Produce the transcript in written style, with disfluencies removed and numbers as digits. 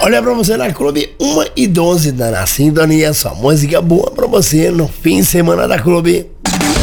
Olha pra você na Clube 1h12, tá na sintonia, só música boa pra você no fim de semana da Clube.